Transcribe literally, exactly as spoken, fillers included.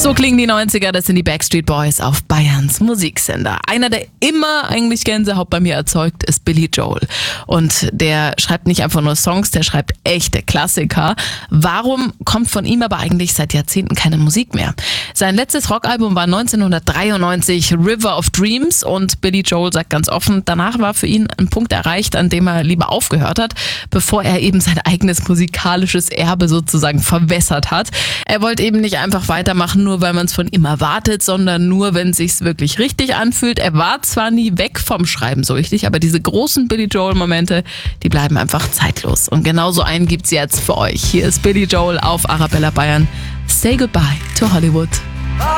So klingen die neunziger, das sind die Backstreet Boys auf Bayerns Musiksender. Einer, der immer eigentlich Gänsehaut bei mir erzeugt, ist Billy Joel. Und der schreibt nicht einfach nur Songs, der schreibt echte Klassiker. Warum kommt von ihm aber eigentlich seit Jahrzehnten keine Musik mehr? Sein letztes Rockalbum war neunzehnhundertdreiundneunzig, River of Dreams, und Billy Joel sagt ganz offen, danach war für ihn ein Punkt erreicht, an dem er lieber aufgehört hat, bevor er eben sein eigenes musikalisches Erbe sozusagen verwässert hat. Er wollte eben nicht einfach weitermachen, nur weil man es von ihm erwartet, sondern nur, wenn es sich wirklich richtig anfühlt. Er war zwar nie weg vom Schreiben so richtig, aber diese großen Billy Joel-Momente, die bleiben einfach zeitlos. Und genauso einen gibt's jetzt für euch. Hier ist Billy Joel auf Arabella Bayern. Say goodbye to Hollywood.